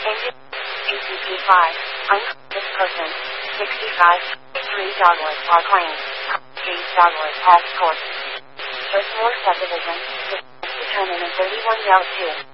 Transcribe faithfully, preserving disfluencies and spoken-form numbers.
Engine A C P five. Unconscious person. sixty-five. Three Dogwood are claimed. These Dogwood has scored. First more subdivision. Determined in thirty-one L two.